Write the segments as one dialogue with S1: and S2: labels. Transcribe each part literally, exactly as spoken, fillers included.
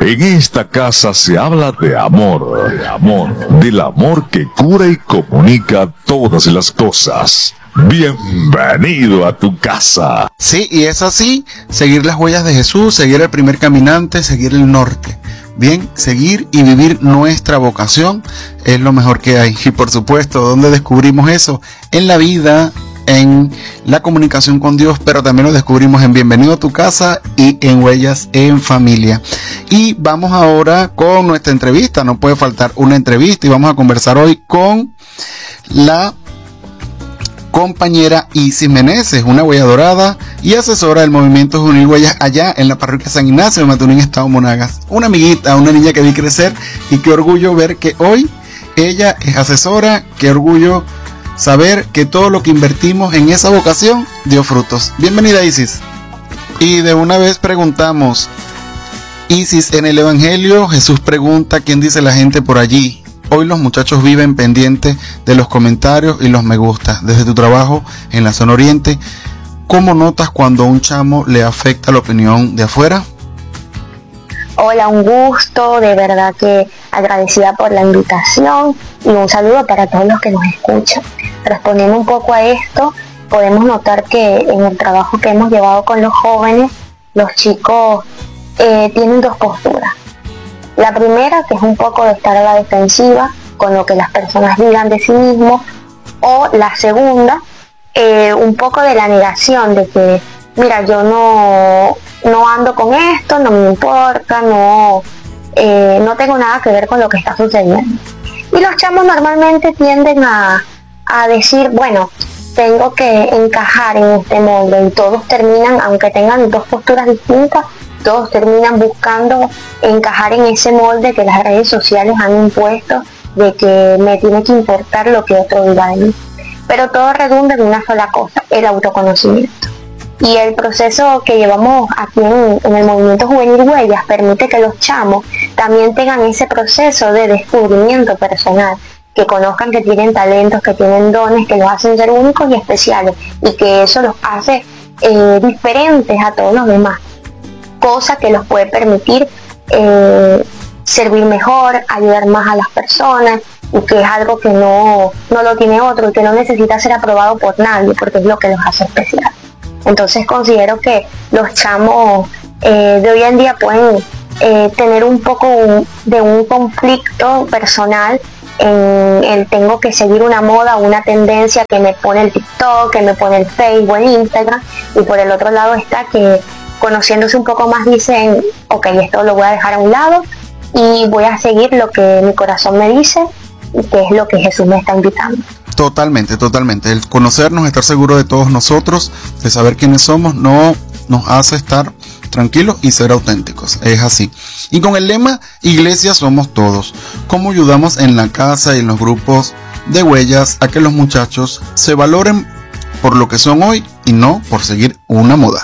S1: En esta casa se habla de amor, de amor, del amor que cura y comunica todas las cosas. Bienvenido a tu casa.
S2: Sí, y es así, seguir las huellas de Jesús, seguir el primer caminante, seguir el norte. Bien, seguir y vivir nuestra vocación es lo mejor que hay. Y por supuesto, ¿dónde descubrimos eso? En la vida, en la comunicación con Dios, pero también lo descubrimos en Bienvenido a tu casa y en Huellas en Familia. Y vamos ahora con nuestra entrevista, no puede faltar una entrevista, y vamos a conversar hoy con la compañera Isis Meneses, una huella dorada y asesora del movimiento Unir Huellas allá en la parroquia San Ignacio de Maturín, Estado Monagas. Una amiguita, una niña que vi crecer, y qué orgullo ver que hoy ella es asesora, qué orgullo saber que todo lo que invertimos en esa vocación dio frutos. Bienvenida, Isis. Y de una vez preguntamos, Isis, en el Evangelio Jesús pregunta quién dice la gente por allí. Hoy los muchachos viven pendientes de los comentarios y los me gusta. Desde tu trabajo en la zona oriente, ¿cómo notas cuando a un chamo le afecta la opinión de afuera?
S3: Hola, un gusto, de verdad que agradecida por la invitación y un saludo para todos los que nos escuchan. Respondiendo un poco a esto, podemos notar que en el trabajo que hemos llevado con los jóvenes, los chicos eh, tienen dos posturas. La primera, que es un poco de estar a la defensiva con lo que las personas digan de sí mismos, o la segunda, eh, un poco de la negación de que, mira, yo no, no ando con esto, no me importa, no, eh, no tengo nada que ver con lo que está sucediendo. Y los chamos normalmente tienden a, a decir, bueno, tengo que encajar en este molde, y todos terminan, aunque tengan dos posturas distintas, todos terminan buscando encajar en ese molde que las redes sociales han impuesto, de que me tiene que importar lo que otro diga de mí. Pero todo redunda en una sola cosa, el autoconocimiento. Y el proceso que llevamos aquí en, en el movimiento Juvenil Huellas permite que los chamos también tengan ese proceso de descubrimiento personal, que conozcan que tienen talentos, que tienen dones, que los hacen ser únicos y especiales, y que eso los hace eh, diferentes a todos los demás. Cosa que los puede permitir eh, servir mejor, ayudar más a las personas, y que es algo que no, no lo tiene otro y que no necesita ser aprobado por nadie, porque es lo que los hace especial. Entonces considero que los chamos eh, de hoy en día pueden eh, tener un poco un, de un conflicto personal en el tengo que seguir una moda, una tendencia que me pone el TikTok, que me pone el Facebook, el Instagram, y por el otro lado está que conociéndose un poco más dicen, ok, esto lo voy a dejar a un lado y voy a seguir lo que mi corazón me dice, y que es lo que Jesús me está invitando.
S2: Totalmente, totalmente. El conocernos, estar seguro de todos nosotros, de saber quiénes somos, no nos hace estar tranquilos y ser auténticos. Es así. Y con el lema Iglesia somos todos, ¿cómo ayudamos en la casa y en los grupos de huellas a que los muchachos se valoren por lo que son hoy y no por seguir una moda?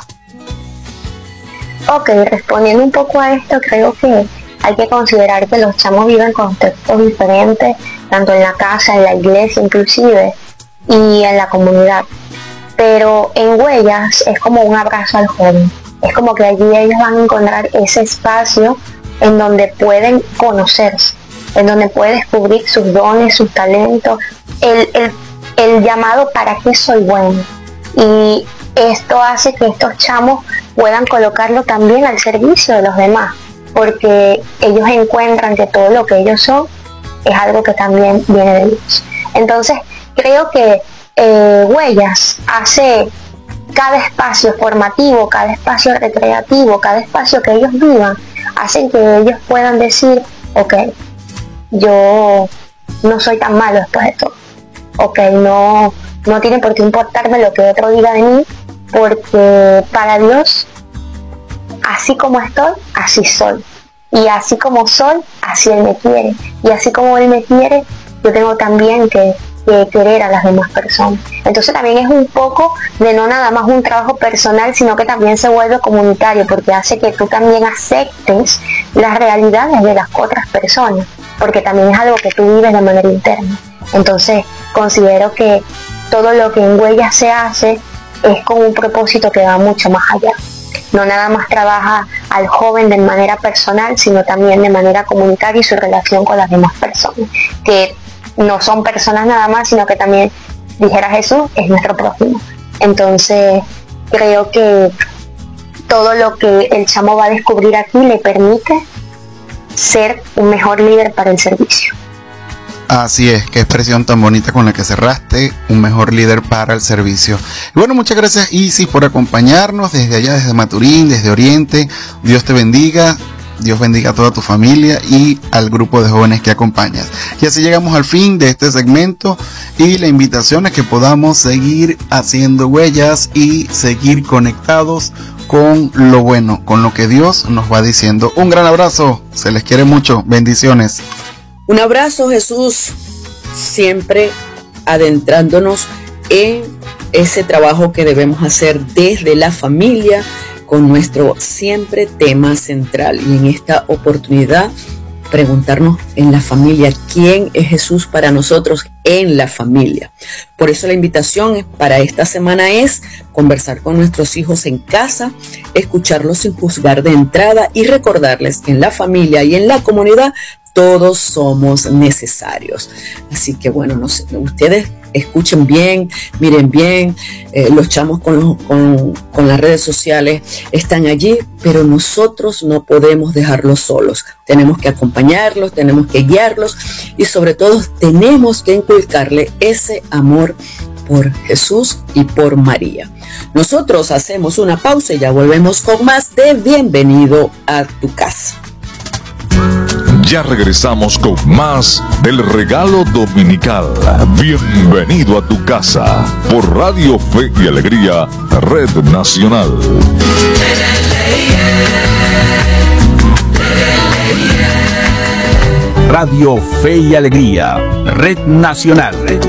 S3: Ok, respondiendo un poco a esto, creo que hay que considerar que los chamos viven contextos diferentes, tanto en la casa, en la iglesia inclusive, y en la comunidad. Pero en Huellas es como un abrazo al joven. Es como que allí ellos van a encontrar ese espacio en donde pueden conocerse, en donde pueden descubrir sus dones, sus talentos, el, el, el llamado para qué soy bueno. Y esto hace que estos chamos puedan colocarlo también al servicio de los demás, porque ellos encuentran que todo lo que ellos son es algo que también viene de Dios. Entonces creo que eh, Huellas hace cada espacio formativo, cada espacio recreativo, cada espacio que ellos vivan, hacen que ellos puedan decir, ok, yo no soy tan malo después de todo, ok, no, no tiene por qué importarme lo que otro diga de mí, porque para Dios, así como estoy, así soy. Y así como soy, así Él me quiere. Y así como Él me quiere, yo tengo también que, que querer a las demás personas. Entonces también es un poco de no nada más un trabajo personal, sino que también se vuelve comunitario, porque hace que tú también aceptes las realidades de las otras personas, porque también es algo que tú vives de manera interna. Entonces considero que todo lo que en Huellas se hace es con un propósito que va mucho más allá. No nada más trabaja al joven de manera personal, sino también de manera comunitaria y su relación con las demás personas, que no son personas nada más, sino que también, dijera Jesús, es nuestro prójimo. Entonces creo que todo lo que el chamo va a descubrir aquí le permite ser un mejor líder para el servicio.
S2: Así es, qué expresión tan bonita con la que cerraste, un mejor líder para el servicio. Y bueno, muchas gracias Isis por acompañarnos desde allá, desde Maturín, desde Oriente. Dios te bendiga, Dios bendiga a toda tu familia y al grupo de jóvenes que acompañas. Y así llegamos al fin de este segmento y la invitación es que podamos seguir haciendo huellas y seguir conectados con lo bueno, con lo que Dios nos va diciendo. Un gran abrazo, se les quiere mucho, bendiciones.
S4: Un abrazo, Jesús, siempre adentrándonos en ese trabajo que debemos hacer desde la familia con nuestro siempre tema central. Y en esta oportunidad, preguntarnos en la familia, ¿quién es Jesús para nosotros en la familia? Por eso la invitación para esta semana es conversar con nuestros hijos en casa, escucharlos sin juzgar de entrada y recordarles que en la familia y en la comunidad todos somos necesarios. Así que bueno, no sé, ustedes escuchen bien, miren bien, eh, los chamos con, los, con, con las redes sociales están allí, pero nosotros no podemos dejarlos solos. Tenemos que acompañarlos, tenemos que guiarlos y sobre todo tenemos que inculcarle ese amor por Jesús y por María. Nosotros hacemos una pausa y ya volvemos con más de Bienvenido a tu casa.
S1: Ya regresamos con más del regalo dominical. Bienvenido a tu casa por Radio Fe y Alegría, Red Nacional.
S5: Radio Fe y Alegría, Red Nacional.